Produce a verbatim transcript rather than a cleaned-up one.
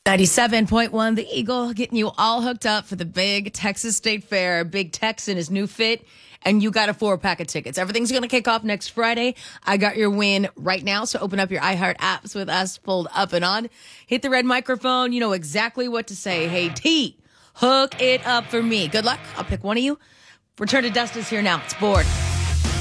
ninety-seven point one, The Eagle, getting you all hooked up for the big Texas State Fair. Big Tex in his new fit, and you got a four-pack of tickets. Everything's going to kick off next Friday. I got your win right now, so open up your iHeart apps with us pulled up and on. Hit the red microphone. You know exactly what to say. Hey, T, hook it up for me. Good luck. I'll pick one of you. Return to Dust is here now. It's bored.